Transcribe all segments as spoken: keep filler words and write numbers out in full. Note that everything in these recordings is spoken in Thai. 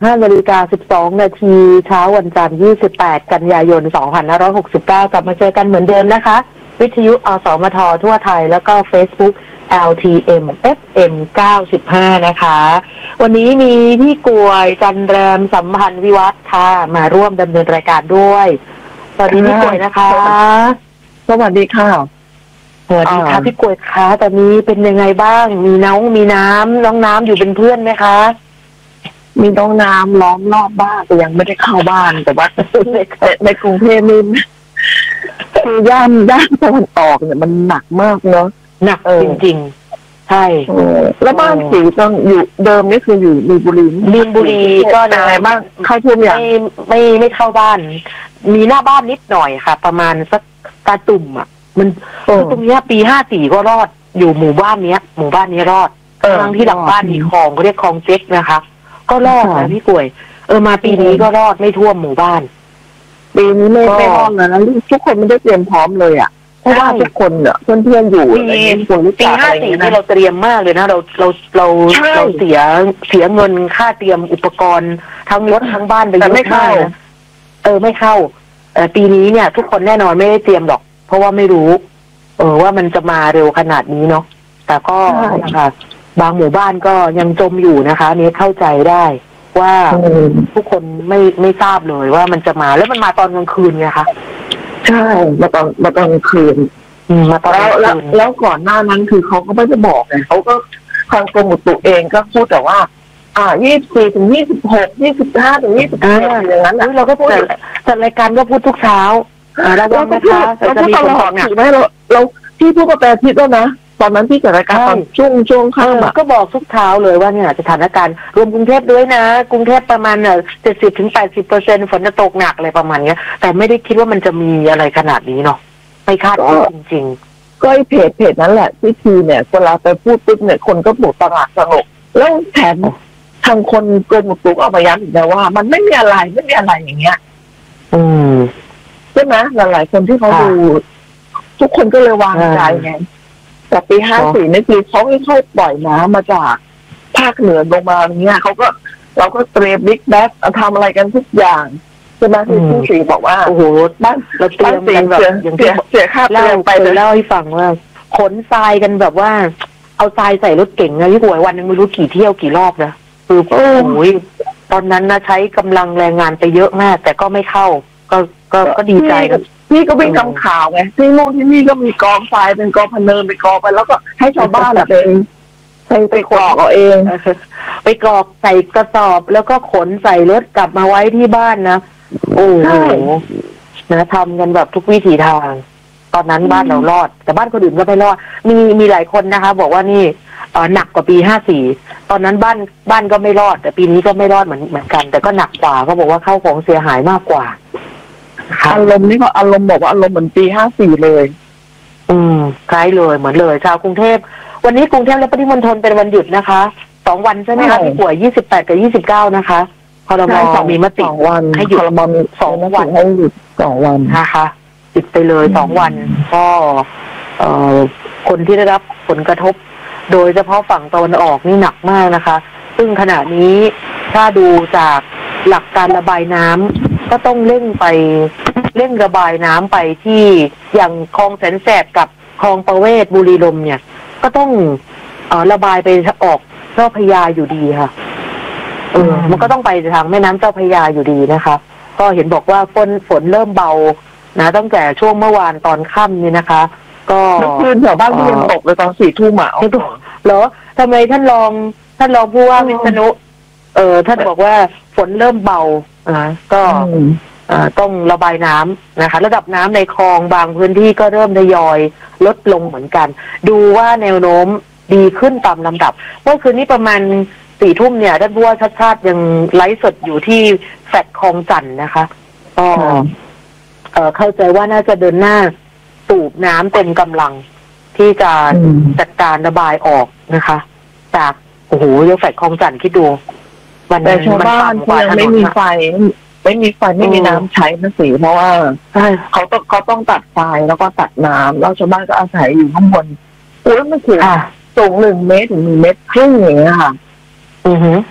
ห้านาฬิกาสิบสองนาทีเช้าวันจันทร์ยี่สิบแปดกันยายนสองพันห้าร้อยหกสิบเก้ากลับมาเจอกันเหมือนเดิมนะคะวิทยุอสมททั่วไทยแล้วก็ Facebook แอล ที เอ็ม เอฟ เอ็ม เก้าสิบห้านะคะวันนี้มีพี่กวยจันแรมสัมพันธ์วิวัฒน์ค่ะมาร่วมดำเนินรายการด้วยสวัสดีพี่กวยนะคะสวัสดีค่ะสวัสดีค่ะพี่กวยคะตอนนี้เป็นยังไงบ้างมีน้องมีน้ำน้องน้ำอยู่เป็นเพื่อนไหมคะมีน้องน้ำล้อมรอบบ้านแต่ยังไม่ได้เข้าบ้านแต่ว่าในในกรุงเทพนี่คือย่านย่านตะวันออกเนี่ยมันหนักมากเนาะหนักจริงๆใช่แล้วบ้านสีต้องอยู่เดิมนี่คืออยู่มีนบุรีมีนบุรีก็อะไรบ้างเข้าท่วมอย่างไม่ไม่ไม่เข้าบ้านมีหน้าบ้านนิดหน่อยค่ะประมาณสักตาตุ่มอ่ะมันตรงเนี้ยปีห้าสี่ก็รอดอยู่หมู่บ้านเนี้ยหมู่บ้านนี้รอดทั้งที่หลังบ้านมีคลองเขาเรียกคลองเจ๊กนะคะก็รอดนะพี่กวยเออมาปีนี้ก็รอดไม่ท่วมหมู่บ้านปีนี้ไม่ไม่รอดเลยนะทุกคนไม่ได้เตรียมพร้อมเลยอ่ะเพราะว่าทุกคนเนี่ยเพื่อนๆอยู่ปีห้าสี่นี่เราเตรียมมากเลยนะเราเราเราเราเสียเสียเงินค่าเตรียมอุปกรณ์ทั้งรถทั้งบ้านไปเยอะมากนะเออไม่เข้าเออปีนี้เนี่ยทุกคนแน่นอนไม่ได้เตรียมหรอกเพราะว่าไม่รู้เออว่ามันจะมาเร็วขนาดนี้เนาะแต่ก็นะคะบางหมู่บ้านก็ยังจมอยู่นะคะนี้เข้าใจได้ว่าทุกคนไม่ไม่ทราบเลยว่ามันจะมาแล้วมันมาตอนกลางคืนไงคะใช่มาตอนมาตอนกลางคืนมาตอนแล้วแล้วแล้วก่อนหน้านั้นคือเขาก็ไม่ได้บอกไงเขาก็ทางกรมอุตุเองก็พูดแต่ว่าอ่ายี่สิบสี่ถึงยี่สิบหกยี่สิบห้าถึงยี่สิบเจ็ดอย่างนั้นเราก็พูดแต่รายการก็พูดทุกเช้าเราก็พูดเราพูดตลอดถูกไหมเราเราที่พูดกับแปรทิศแล้วนะตอนนั้นที่จัดรายการตอนช่วงช่วงค่ำก็บอกทุกเช้าเลยว่าเนี่ยสถานการณ์รวมกรุงเทพด้วยนะกรุงเทพประมาณเนี่ยเจ็ดสิบถึงแปดสิบเปอร์เซ็นต์ฝนจะตกหนักอะไรประมาณนี้แต่ไม่ได้คิดว่ามันจะมีอะไรขนาดนี้เนาะไม่คาดคิดจริงๆก็ไอ้เพจเพจนั้นแหละที่ทีเนี่ยเวลาไปพูดปุ๊บเนี่ยคนก็ปลุกตลาดสงบแล้วแถมทางคนกรมอุตุก็มาย้ำอีกนะว่ามันไม่มีอะไรไม่มีอะไรอย่างเงี้ยอืมใช่ไหมหลายๆคนที่เขาดูทุกคนก็เลยวางใจไงแต่ปีห้าสี่นี่คือเขาค่อยๆปล่อยน้ำมาจากภาคเหนือลงมาอย่างเงี้ยเขาก็เราก็เตรียมบิ๊กแบ็คทำอะไรกันทุกอย่างใช่ไหมที่ผู้สื่อบอกว่าโอ้โหบ้านเราเตรียมกันแบบอย่างที่เสียค่าเล่าไปเล่าให้ฟังว่าขนทรายกันแบบว่าเอาทรายใส่รถเก่งนะพี่หวยวันนึงไม่รู้กี่เที่ยวกี่รอบนะคือโอ้ยตอนนั้นนะใช้กำลังแรงงานไปเยอะมากแต่ก็ไม่เข้าก็ก็ก็ดีใจกันพี่ก็วิ่งทำข่าวไงที่โน่นที่นี่ก็มีกองทรายเป็นกองพเนินไปกองไปแล้วก็ให้ชาวบ้านไปไปไปกรอกเอาเองไปกรอกใส่กระสอบแล้วก็ขนใส่รถกลับมาไว้ที่บ้านนะโอ้โหนะทำกันแบบทุกวิถีทางตอนนั้นบ้านเรารอดแต่บ้านคนอื่นก็ไม่รอดมีมีหลายคนนะคะบอกว่านี่เออหนักกว่าปีห้าสี่ตอนนั้นบ้านบ้านก็ไม่รอดแต่ปีนี้ก็ไม่รอดเหมือนเหมือนกันแต่ก็หนักกว่าเขาบอกว่าเข้าของเสียหายมากกว่าอารมณ์นี่ก็อารมณ์บอกว่าอารมณ์เหมือนปีห้าสี่เลยอืมคล้ายเลยเหมือนเลยชาวกรุงเทพวันนี้กรุงเทพและปริมณฑลเป็นวันหยุดนะคะสองวันใช่ไหมคะที่ป่วยยี่สิบแปดกับยี่สิบเก้านะคะครม.มีมติให้หยุดครม.มีสองวันให้หยุดสองวันนะคะหยุดไปเลยสองวันก็เอ่อคนที่ได้รับผลกระทบโดยเฉพาะฝั่งตะวันออกนี่หนักมากนะคะซึ่งขณะนี้ถ้าดูจากหลักการระบายน้ำก็ต้องเร่งไปเร่งระบายน้ำไปที่อย่างคลองแสนแสบกับคลองประเวศบุรีรัมย์เนี่ยก็ต้องเอ่อระบายไปออกเจ้าพระยาอยู่ดีค่ะเออมันก็ต้องไปทางแม่น้ำเจ้าพระยาอยู่ดีนะคะก็เห็นบอกว่าฝนฝนเริ่มเบานะตั้งแต่ช่วงเมื่อวานตอนค่ำนี่นะคะก็เมื่อคืนแถวบ้านพี่ยังตกเลยตอนสี่ทุ่มอ่ะเหรอทำไมท่านรองท่านรองผู้ว่าวิษณุเออท่านบอกว่าฝนเริ่มเบาอ่าก็ต้องระบายน้ำนะคะระดับน้ำในคลองบางพื้นที่ก็เริ่มทยอยลดลงเหมือนกันดูว่าแนวโน้มดีขึ้นตามลำดับเมื่อคืนนี้ประมาณสี่ทุ่มเนี่ยท่านผู้ว่าชัดชาติยังไลฟ์สดอยู่ที่แฟลตคลองจันทน์นะคะก็เอ่อเข้าใจว่าน่าจะเดินหน้าสูบน้ำเต็มกำลังที่จะจัดการระบายออกนะคะจากโอ้โหเยอะแฟลตคลองจันทน์คิดดูแต่ชาวบ้านที่ยังไม่มีไฟไม่มีไฟไม่มีน้ำใช้นะสิเพราะว่าเขาต้องเขาต้องตัดไฟแล้วก็ตัดน้ำแล้วชาวบ้านก็อาศัยอยู่ข้างบนอุ้ยมันสูงสูงหนึ่งเมตรถึงหนึ่งเมตรครึ่งอย่างเงี้ยค่ะอือฮึ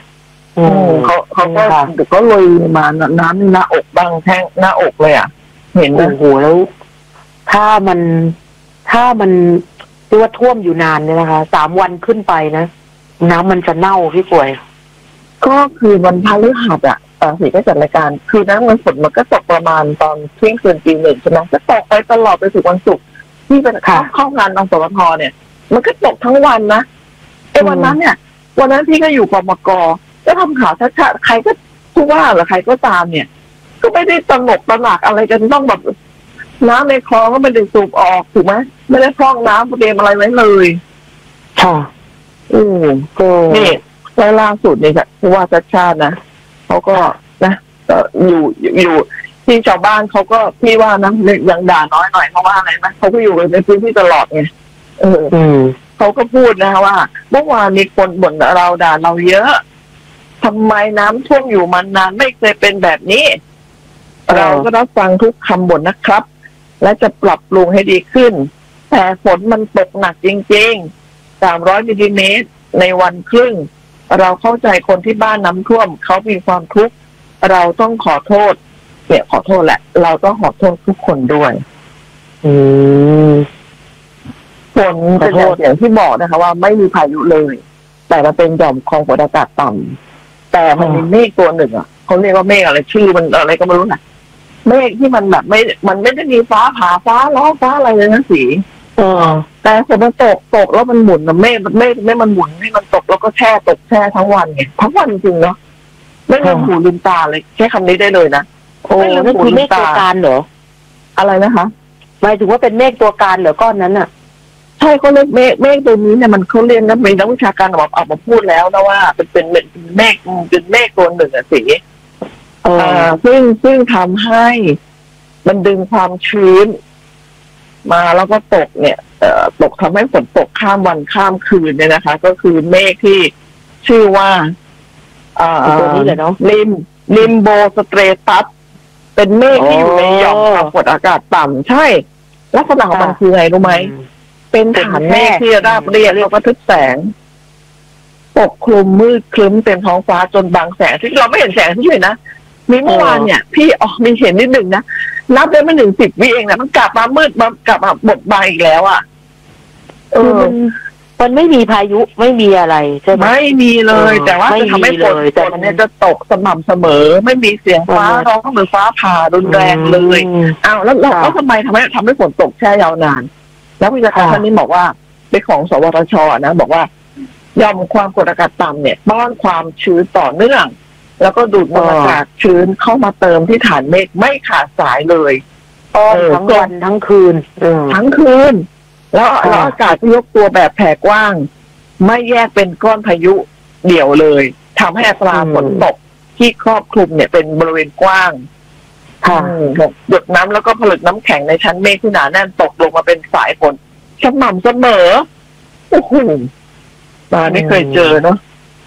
อืมเขาเขาก็เดี๋ยวก็เลยมาน้ำนี่หน้าอกบ้างแท่งหน้าอกเลยอ่ะเห็นไหมโอ้โหแล้วถ้ามันถ้ามันเรียกว่าท่วมอยู่นานเนี่ยนะคะสามวันขึ้นไปนะน้ำมันจะเน่าพี่ป่วยก็คือวันพฤหัสอ่ะตอนสีก็จัดรายการคือน้ำมันฝนมันก็ตกประมาณตอนเที่ยงคืนตีหนึ่งใช่ไหมก็ตกไปตลอดไปถึงวันศุกร์ที่เป็นเข้าเข้างานกสทชเนี่ยมันก็ตกทั้งวันนะไอ้วันนั้นเนี่ยวันนั้นพี่ก็อยู่กมกก็ทำข่าวชัดๆใครก็ผู้ว่าหรือใครก็ตามเนี่ยก็ไม่ได้ตระหนกตระหนักอะไรกันต้องแบบน้ำในคลองก็ไม่ได้สูบออกถูกไหมไม่ได้พร่องน้ำเตรียมอะไรไว้เลยค่ะอืมก็นี่แล้วล่าสุดนี่ค่ะผู้ว่าชัดชาตินะเขาก็นะก็อยู่อยู่ที่ชาวบ้านเขาก็พี่ว่านะยังด่าน้อยหน่อยเพราะว่าอะไรนะเขาก็อยู่ในพื้นที่ตลอดไงเออเขาก็พูดนะว่าเมื่อวานมีคนบ่นเราด่าเราเยอะทำไมน้ำท่วมอยู่มานานไม่เคยเป็นแบบนี้เราก็รับฟังทุกคำบ่นนะครับและจะปรับปรุงให้ดีขึ้นแต่ฝนมันตกหนักจริงๆสามร้อยมิลลิเมตรในวันครึ่งเราเข้าใจคนที่บ้านน้ำท่วมเขามีความทุกข์เราต้องขอโทษเนี่ยขอโทษแหละเราต้องขอโทษทุกคนด้วยอืมฝนเป็นอย่างที่บอกนะคะว่าไม่มีพายุเลยแต่มันเป็นหย่อมความกดอากาศต่ำแต่มันมีเมฆตัวหนึ่งอ่ะเขาเรียกว่าเมฆอะไรชื่อมันอะไรก็ไม่รู้นะเมฆที่มันแบบไม่มันไม่ได้มีฟ้าผ่าฟ้าร้องฟ้าอะไรเลยนะสีเออแต่ฝนมันตกตกแล้วมันหมุนนะเมฆมันเมฆไม่มันหมุนให้มันตกแล้วก็แช่ตกแช่ทั้งวันไงทั้งวันจริงเนาะไม่ลืมหูลืมตาเลยใช้คำนี้ได้เลยนะโอ้นั่นคือเมฆตัวการเหรออะไรนะคะหมายถึงว่าเป็นเมฆตัวการเหรอก้อนนั้นอ่ะใช่เขาเรียกเมฆเมฆตัวนี้เนี่ยมันเขาเรียนนะมีนักวิชาการออกมาออกมาพูดแล้วนะว่าเป็นเป็นเมฆเป็นเมฆตัวหนึ่งอะสิอ่าซึ่งซึ่งทำให้มันดึงความชื้นมาแล้วก็ตกเนี่ยเอ่อตกทำให้ฝนตกข้ามวันข้ามคืนเนี่ยนะคะ ก็คือเมฆที่ชื่อว่าอ่าตัวนี้เลยเนาะลิมลิมโบสเตรตัสเป็นเมฆที่อยู่ในหย่อมความกดอากาศต่ำใช่ลักษณะของมันคือไงรู้ไหมเป็นฐานเมฆที่ราบเรียบแล้วก็ทึบแสงปกคลุมมืดคลึ้มเต็มท้องฟ้าจนบางแสงที่เราไม่เห็นแสงที่เลยนะมีเมื่อวานเนี่ยพี่อ๋อมีเห็นนิดหนึ่งนะนับได้ไม่ถึงสิบวิเองนะมันกลับมามืดมากลับมาบดบังอีกแล้วอ่ะเออมันไม่มีพายุไม่มีอะไรใช่ไหมไม่มีเลยแต่ว่าจะทำให้ฝนฝนเนี่ยจะตกสม่ำเสมอไม่มีเสียงฟ้าร้องหรือฟ้าผ่ารุนแรงเลยอ้าวแล้วแล้วทำไมทำไมทำให้ฝนตกแช่ยาวนานแล้ววิชาการท่านนี้บอกว่าเป็นของสวทช.นะบอกว่าย่อมความกดอากาศต่ำเนี่ยป้อนความชื้นต่อเนื่องแล้วก็ดูดมวลอากาศชื้นเข้ามาเติมที่ฐานเมฆไม่ขาดสายเลยป้อนทั้งวันทั้งคืนทั้งคืนแล้วแล้วอากาศที่ยกตัวแบบแผ่กว้างไม่แยกเป็นก้อนพายุเดี่ยวเลยทำให้อัตราฝนตกที่ครอบคลุมเนี่ยเป็นบริเวณกว้างหยดน้ำแล้วก็ผลึกน้ำแข็งในชั้นเมฆที่หนาแน่นตกลงมาเป็นสายฝนสม่ำเสมอโอ้โหมาไม่เคยเจอเนาะ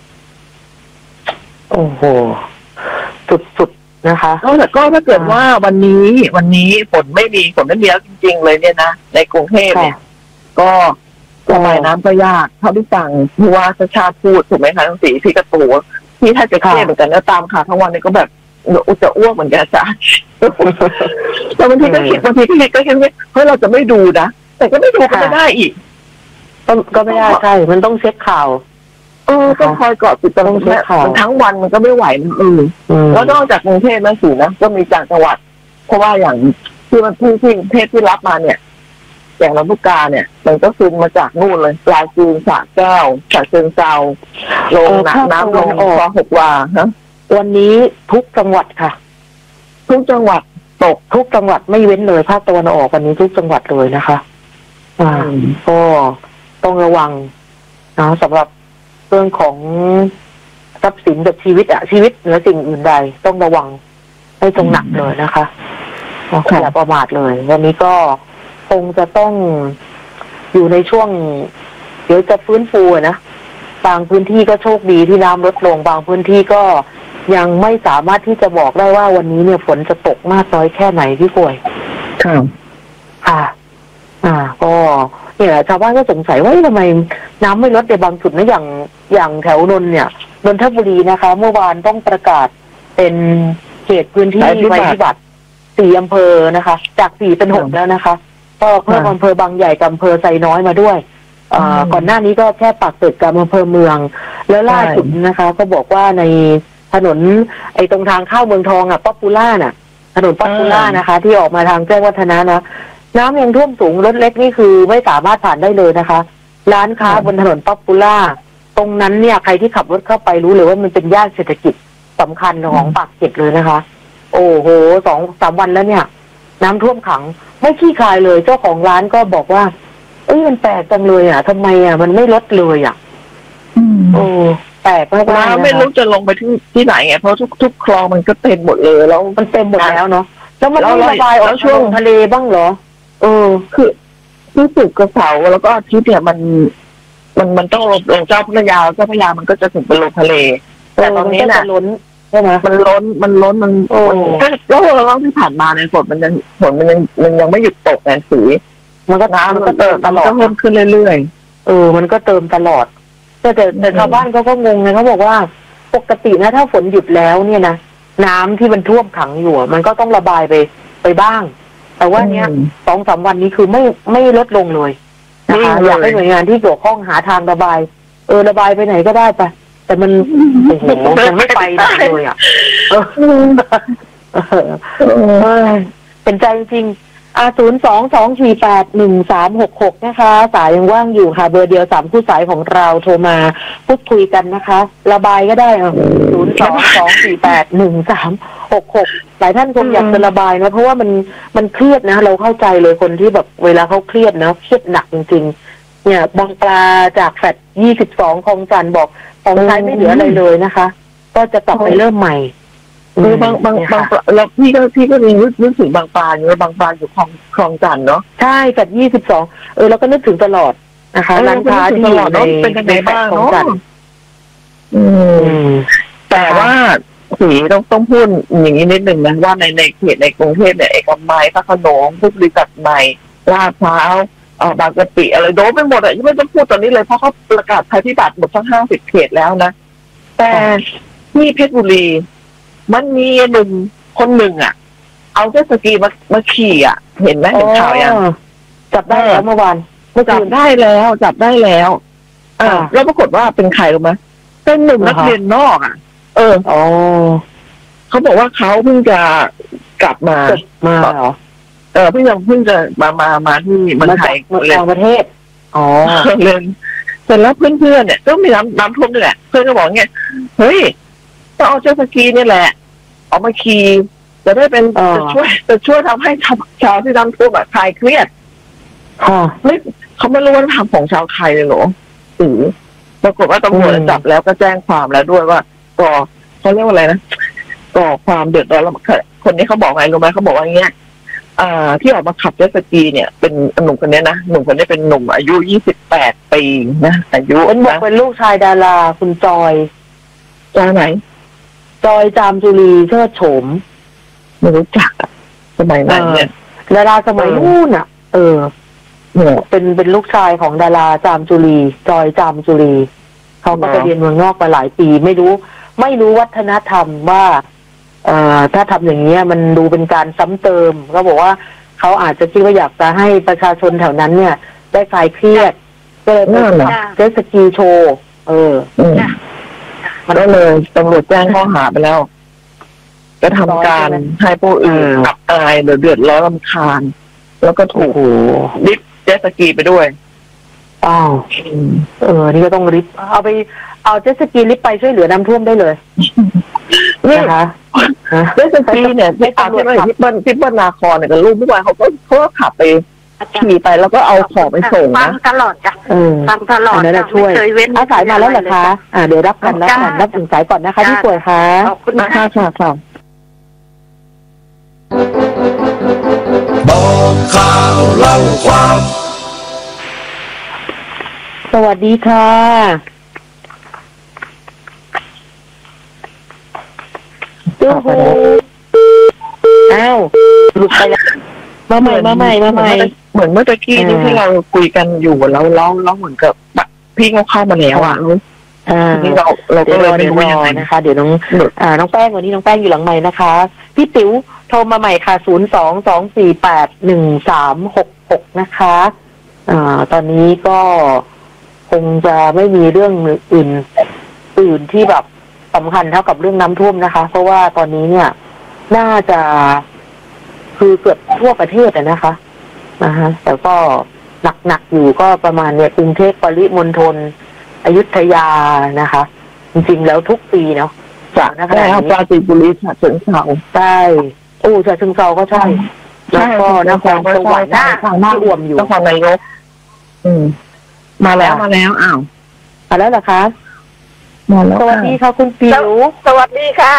โอ้โหสุดๆนะคะก็แต่ก็ถ้าเกิดว่าวันนี้วันนี้ฝนไม่มีฝนไม่มีแล้วจริงๆเลยเนี่ยนะในกรุงเทพเนี่ยก็ระบายน้ำก็ยากเท่าที่ฟังผู้ว่าชาติพูดถูกไหมคะทั้งสีพี่กระตูที่ถ้าจะเครียดเหมือนกันแล้วตามข่าวทั้งวันนี้ก็แบบอุจจะอ้วกเหมือนกันจ้ะแต่บางทีก็คิดบางทีก็คิดก็คิดว่าเฮ้ยเราจะไม่ดูนะแต่ก็ไม่ดูก็ไม่ได้อีกก็ไม่ได้ใช่มันต้องเช็คข่าวเออต้องคอยเกาะติดตลอดมันทั้งวันมันก็ไม่ไหวมันอือแล้วนอกจากกรุงเทพนั่นสินะก็มีต่างจังหวัดเพราะว่าอย่างที่มันที่ที่กรุงเทพที่รับมาเนี่ยอย่างลำพูกาเนี่ยมันก็ซึมมาจากนู่นเลยปลาจีนสระแก้วฉะเชิงเทราลงน้ำลงคลองหกวาฮะวันนี้ทุกจังหวัดค่ะทุกจังหวัดตกทุกจังหวัดไม่เว้นเลยภาคตะวันออกวันนี้ทุกจังหวัดเลยนะคะอ่าก็ต้องระวังนะสำหรับเรื่องของทรัพย์สินกับชีวิตอะชีวิตเหนือสิ่งอื่นใดต้องระวังให้ตรงหนักเลยนะคะอย่าประมาทเลยวันนี้ก็คงจะต้องอยู่ในช่วงเดี๋ยวจะฟื้นฟูนะบางพื้นที่ก็โชคดีที่น้ำลดลงบางพื้นที่ก็ยังไม่สามารถที่จะบอกได้ว่าวันนี้เนี่ยฝนจะตกมากน้อยแค่ไหนพี่ป่วยค่ะค่ะอ่าก็เนี่ยชาวบ้านก็สงสัยว่าทำไมน้ำไม่ลดในบางจุดนะอย่างอย่างแถวนนท์เนี่ยนนทบุรีนะคะ เมื่อวานต้องประกาศเป็นเขตพื้นที่ภัยพิบัติสี่อำเภอนะคะ จากสี่เป็นหกแล้วนะคะก็เพิ่มอำเภอบางใหญ่กับอำเภอไซน้อยมาด้วยก่อนหน้านี้ก็แค่ปากเกร็ดกับอำเภอเมืองแล้วล่าสุดนะคะ ก็บอกว่าในถนนไอ้ตรงทางเข้าเมืองทองอ่ะป๊อปปูล่าน่ะถนนป๊อปปูล่านะคะ ที่ออกมาทางแจ้งวัฒนะนะน้ำยังท่วมสูงรถเล็กนี่คือไม่สามารถผ่านได้เลยนะคะร้านค้าบนถนนป๊อปปูล่าตรงนั้นเนี่ยใครที่ขับรถเข้าไปรู้เลยว่ามันเป็นย่านเศรษฐกิจสำคัญของปากเกร็ดเลยนะคะโอ้โหสองสามวันแล้วเนี่ยน้ำท่วมขังไม่ขี้คายเลยเจ้าของร้านก็บอกว่าเอ้ยมันแปลกจังเลยอ่ะทำไมอ่ะมันไม่ลดเลยอ่ะโอ้แปลกมากๆนะคะไม่รู้จะลงไปที่ที่ไหนไงเพราะทุกทุกคลองมันก็เต็มหมดเลยแล้วมันเต็มหมดแล้วเนาะแล้วมันไม่ระบายออกช่วงทะเลบ้างเหรอเออคือคือสุกกระเสาแล้วก็อาทิตย์เนี่ยมันมันมันต้องลงลงเจ้าพระยาเจ้าพระยามันก็จะถึงไปลงทะเลแต่ตอนนี้น่ะล้นใช่ไหมมันล้นมันล้นมันก็แล้วเราที่ผ่านมาในฝนมันยังฝนมันยังมันยังไม่หยุดตกไงสีมันก็น้ำมันก็เติมตลอดก็เพิ่มขึ้นเรื่อยๆเออมันก็เติมตลอดแต่แต่แต่ชาวบ้านเขาก็งงไงเขาบอกว่าปกตินะถ้าฝนหยุดแล้วเนี่ยนะน้ำที่มันท่วมขังอยู่มันก็ต้องระบายไปไปบ้างแต่ว่าเนี้ยสองสามวันนี้คือไม่ไม่ลดลงเลยนะคะอยากให้หน่วยงานที่เกี่ยวข้องหาทางระบายเออระบายไปไหนก็ได้ไปแต่มันโอ้โหมันไม่ไปได้เลยอ่ะเป็นใจจริงอ่าศูนย์สองสองสี่แปดหนึ่งสามหกหกนะคะสายยังว่างอยู่ค่ะเบอร์เดียวสามคู่สายของเราโทรมาพูดคุยกันนะคะระบายก็ได้อ่ะศูนย์สองสองสี่แปดหนึ่งสามหกหกหลายท่านคงอยากจะระบายนะเพราะว่ามันมันเครียดนะเราเข้าใจเลยคนที่แบบเวลาเขาเครียดนะเครียดหนักจริงๆเนี่ยบางปลาจากแฟลตยี่สิบสองคลองจันทร์บอกของใช้ไม่เหลืออะไรเลยนะคะก็จะกลับไปเริ่มใหม่คือบางบางบางแล้วพี่ก็พี่ก็นึกนึกถึงบางปลาอยู่บางปลาอยู่คลองคลองจันทร์เนาะใช่แฟลตยี่สิบสองเออแล้วก็นึกถึงตลอดนะคะร้านค้าที่อยู่ในเป็นยังไงบ้างเนาะแต่ว่าสีต้องต้องพูดอย่างนี้นิดหนึ่งนะว่าในในเขตในกรุงเทพเนี่ยเอกมัยพระโขนงผู้บริษัทใหม่ลาดพร้าวบางกะปิอะไรโดนไปหมดอ่ะไม่ต้องพูดตอนนี้เลยเพราะเขาประกาศภัยพิบัติหมดทั้งห้าสิบเขตแล้วนะแต่ที่เพชรบุรีมันมีหนุ่มคนหนึ่งอ่ะเอาเจ็ตสกีมามาขี่อ่ะเห็นไหมเห็นข่าวยังจับได้แล้วเมื่อวานจับได้แล้วจับได้แล้วอ่าแล้วปรากฏว่าเป็นใครรู้ไหมเป็นหนุ่มนักเรียนนอกอ่ะเอออ๋อเขาบอกว่าเขาเพิ่งจะกลับมามาเหรอเออเพิ่งจะเพิ่งจะมามามาที่เมืองไทยต่างประเทศอ๋อเรียนเสร็จแล้วเพื่อนๆเนี่ยก็มีน้ำน้ำท่วมด้วยแหละเพื่อนก็บอกเงี้ยเฮ้ยต้องเอาเจ็ตสกีนี่แหละออกมาขี่จะได้เป็นจะช่วยจะช่วยทำให้ชาวที่น้ำท่วมแบบคลายเครียดค่ะไม่เขาไม่รู้ว่าทำของชาวไทยเลยเหรอหรือปรากฏว่าตำรวจจับแล้วก็แจ้งความแล้วด้วยว่าก่อเขาเรียกว่าอะไรนะก่อความเดือดร้อนแล้วคนนี้เขาบอกไงรู้ไหมเขาบอกว่าอย่างเงี้ยอ่าที่ออกมาขับเจ็ตสกีเนี่ยเป็นหนุ่มคนนี้นะหนุ่มคนนี้เป็นหนุ่มอายุยี่สิบแปดปีนะอายุเป็นบอกเป็นลูกชายดาราคุณจอยจอยไหนจอยจามจุลีเชิดโฉมไม่รู้จักสมัยนั้นเนี่ยดาราสมัยนู้นอ่ะเออเป็นเป็นลูกชายของดาราจามจุลีจอยจามจุลีเขาก็ไปเรียนเมืองนอกมาหลายปีไม่รู้ไม่รู้วัฒนธรรมว่าเอ่อถ้าทำอย่างนี้มันดูเป็นการซ้ำเติมก็บอกว่าเขาอาจจะคิดว่าอยากจะให้ประชาชนแถวนั้นเนี่ยได้คลายเครียดก็เลยเจ็ตสกีโชว์เออมันก็เลยตำรวจแจ้งข้อหาไปแล้วก็ทำการให้ผู้อื่นอับอายหรือเดือดร้อนรำคาญแล้วก็ถูกดิฟเจ็ตสกีไปด้วยอ้าวเออนี่ก็ต้องริบเอาไปเอาเจ็ตสกีริบไปช่วยเหลือน้ำท่วมได้เลยนะคะเจ็ตสกีเนี่ยที่ตามที่ว่าที่เปิ้ลที่เปิ้ลนาครเนี่ยกับลูกเมื่อวานเขาก็เขาก็ขับไปขี่ไปแล้วก็เอาของไปส่งนะตลอดจ้ะฟังตลอดนั่นแหละช่วยอาสายมาแล้วเหรอคะอ่าเดี๋ยวรับกันรับกันรับถึงสายก่อนนะคะที่ป่วยค่ะขอบคุณค่ะค่ะค่ะบอกข่าวเล่าความสวัสดีค่ะจูฮูอ้าวหลุดไปแล้วมาใหม่มาใหม่มาใหม่เหมือนเมื่อตะกี้นี้ที่เราคุยกันอยู่แล้วแล้วแล้วเหมือนกับพี่เขาเข้ามาแล้วอ่ะออ่าทีนี้เราเราก็เดี๋ยวเลรยอไม่เดี๋ยวรู้รยังไงอนะคะ เดี๋ยวน้องอ่าน้องแป้งวันนี้น้องแป้งอยู่หลังไมค์นะคะพี่ติ๋วโทรมาใหม่ค่ะศูนย์สองสองสี่แปดหนึ่งสามหกหกนะคะอ่าตอนนี้ก็คงจะไม่มีเรื่องอื่นอื่นที่แบบสำคัญเท่ากับเรื่องน้ำท่วมนะคะ เพราะว่าตอนนี้เนี่ยน่าจะคือเกือบทั่วประเทศนะคะนะคะแต่ก็หนักๆอยู่ก็ประมาณเนี่ยกรุงเทพปริมณฑลอยุธยานะคะจริงๆแล้วทุกปีเนาะจากนักขณะนี้ปราจีนบุรีฉะเชิงเทราใช่โอ้ฉะเชิงเทราก็ใช่แล้วก็นครสวรรค์ที่อ่วมอยู่นครนายกอืมมาแล้วมาแล้วอ้าวมาแล้วเหรอคะมาแล้วสวัสดีค่ะคุณปิ๋วสวัสดีค่ะ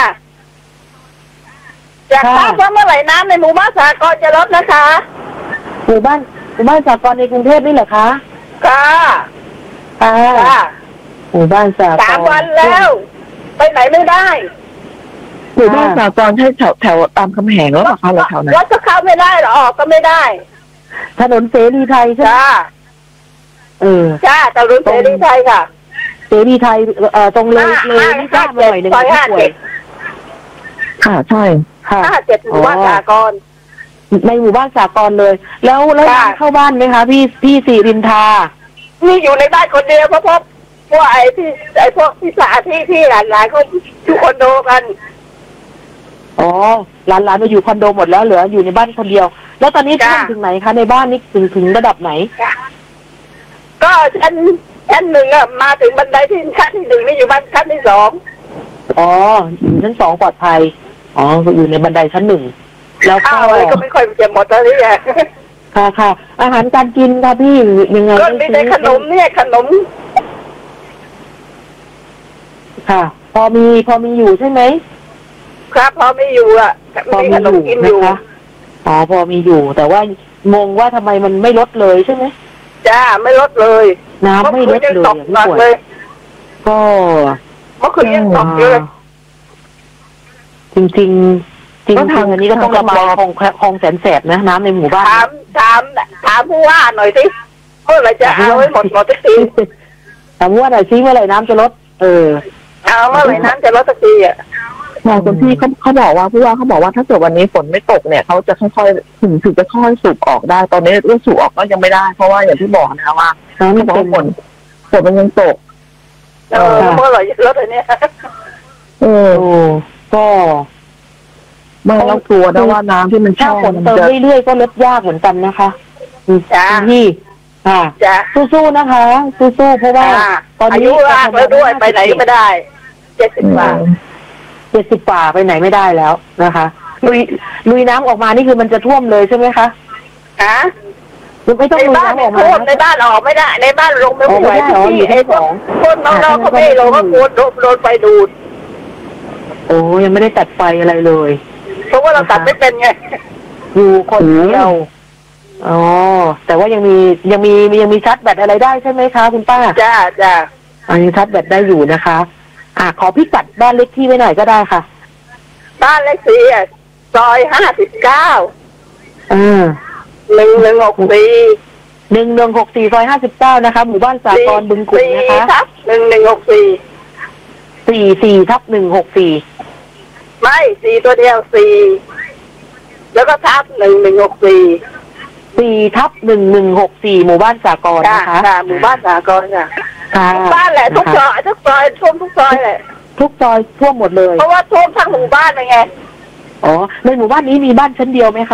อยากทราบว่าเมื่อไหร่น้ำในหมู่บ้านสากลจะลดนะคะหมู่บ้านหมู่บ้านสากลในกรุงเทพนี่เหรอคะค่ะค่ะค่ะหมู่บ้านสากลสามวันแล้ว ไปไหนไม่ได้หมู่บ้านสากลใช่แถวแถวตามคำแหงหรือเปล่าคะหรือแถวไหนรถก็เข้าไม่ได้หรอออกก็ไม่ได้ถนนเสรีไทยใช่ไหมจ้าเออจ้าตะลุนเสรีไทยค่ะเสรีไทยเอ่อตรงเลยเลยนี่จ้ามาหน่อยหนึ่งซอยห้าป่วเจ็ยดค่ะใช่ค่ะห้าเจ็ดหมู่บ้านสากลในหมู่บ้านสากลเลย แล้วแล้วค่ะน้ำเข้าบ้านไหมคะพี่พี่สิรินทานี่อยู่ในบ้านคนเดียวเพราะพวกพวกไอ้ที่ไอ้พวกพี่สาที่ที่หลานๆเขาทุกคนโดกันอ๋อหลานหลานมาอยู่คอนโดหมดแล้วเหลืออยู่ในบ้านคนเดียว แล้วตอนนี้ท่วมถึงไหนคะในบ้านนี่ถึงถึงระดับไหนก็ชั้นชั้นหนึ่งอะมาถึงบันไดที่ชั้นที่หนึ่งนี่อยู่บ้านชั้นที่สองอ๋ออยู่ชั้นสองปลอดภัยอ๋ออยู่ในบันไดชั้นหนึ่งแล้วก็ข้าวอะไรก็ไม่ค่อยจะหมดตอนนี้อะค่ะค่ะอาหารการกินค่ะพี่ยังไงก็มีแต่ขนมเนี่ยขนมค่ะ พอมีพอมีอยู่ใช่ไหมครับพอไม่อยู่อ่ะพอมีมีขนอมยู่กินอนะยู่คะอ๋อพอมีอยู่ แต่ว่างงว่าทำไมมันไม่ลดเลยใช่ไหมจ้าไม่ลดเลยน้ำไม่ลดยังเลยตกพี่หนักป่วยเลยก็เมื่อคืนยังตกเลยจริงจริงๆจริงๆอันนี้ก็ต้องระบายคลองคลองแสนแสบนะน้ำในหมู่บ้านถามถามถามผู้ว่าหน่อยสิเมื่อไหรจะเอาไว้หมดหมดสักทีถามว่าหน่อยซิเมื่อไหร่น้ำจะลดเออเอาเมื่อไหรน้ำจะลดสักทีอ่ะบางคนที่เขาเขาบอกว่าผู้ว่าเขาบอกว่าถ้าเกิดวันนี้ฝนไม่ตกเนี่ยเขาจะค่อยๆถึงถึงจะค่อยสูบออกได้ ตอนนี้เรื่องสูบออกก็ยังไม่ได้เพราะว่าอย่างที่บอกนะคะว่าน้ำที่มันบอกเป็นว่าฝนฝนมันยังตกเออเมื่อไหรจะลดอันเนี้ยเออโอ้ก็ไม่ต้องกลัวนะว่าน้ำที่มันถ้าแช่ฝนมันเติมจะเรื่อยๆก็ลดยากเหมือนกันนะคะจ้าพี่ค่ะจ้าสู้ๆนะคะสู้ๆเพราะว่าตอนตอนอานี้ยุมากแล้วด้วยไปไหนก็ไม่ได้เจ็ดสิบกว่าเจ็ดสิบป่าไปไหนไม่ได้แล้วนะคะลุยลุยน้ำออกมานี่คือมันจะท่วมเลยใช่ไหมคะฮะไม่ต้องในลุยบ้านน้ำอไม่อกมาท่วมในบ้านออกไม่ได้ ในบ้านลงไม่ไหวออกไม่ได้เหรออยู่ที่ไอ้ชั้นพสวกองคนน้องๆเขาไม่ลงก็กลัวโดนโดนไฟดูดโอ้ยังไม่ได้ตัดไฟอะไรเลยเพราะว่าเราตัดไม่เป็นไงอยู่คนเดียวอ๋อแต่ว่ายังมียังมียังมีชาร์จแบตอะไรได้ใช่ไหมคะคุณป้าจ้าจ้าอ่ายังชาร์จแบตได้อยู่นะคะ อ่าขอพิกัดบ้านเล็กที่ไว้หน่อยก็ได้ค่ะบ้านเลขที่อ่ะซอยห้าสิบเก้าอ่าหนึ่งหนึ่งหกสี่หนึ่งหนึ่งหกสี่ซอยห้าสิบเก้านะคะหมู่บ้านสากรณ์บึงกุ่นนะคะทับหนึ่งหนึ่งหกสี่สี่สี่ทับหนึ่งหกสี่ไม่สี่ตัวเดียวสี่แล้วก็ทับหนึ่งหนึ่งหกสี่สี่ทับหนึ่งหนึ่งหกสี่หมู่บ้านสากรณ์ค่ะนะคะค่ะหมู่บ้านสากลค่ะค่ะทุกบ้านแหละทุกซอยทุกซอยท่วมทุกซอยแหละทุกซอยท่วมหมดเลยเพราะว่าท่วมทั้งหมู่บ้านเลยไงอ๋อในหมู่บ้านนี้มีบ้านชั้นเดียวไหมคะ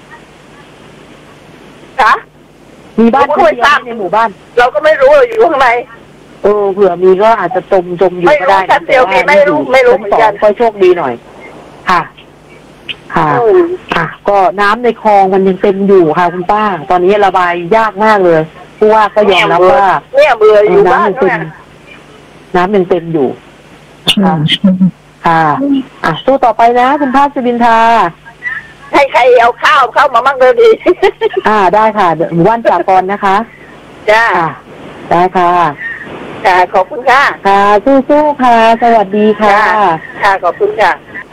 คะมีบ้านชั้นเดียวไหมในหมู่บ้านเราก็ไม่รู้เราอยู่ข้างในเออเผื่อมีก็อาจจะจมจมอยู่ไม่ก็รู้ได้ชั้นเดียวมีไม่รู้ไม่รู้เหมือนกันชั้สองค่อยโชคดีหน่อย ค่ะ ค่ะอืมอ่ะก็น้ำในคลองมันยังเต็มอยู่ค่ะคุณป้า ตอนนี้ระบายยากมากเลยผู้ว่าก็ยอมรับว่าเนี่ยเบื่ออยู่บ้านน้ำยังเต็เนี่มยน้ำยังเต็มอยู่ค่ะค่ะอ่ะสู้ต่อไปนะคุณป้าสุบินทาให้ใครเอาข้าวเข้ามามั่งเลยดีอ่าได้ค่ะเดี๋ยวหมู่บ้านสากรณ์นะคะจ้าค่ะ ได้ค่ะค่ะขอบคุณค่ะค่ะสู้ๆค่ะ สวัสดีค่ะค่ะขอบคุณค่ะ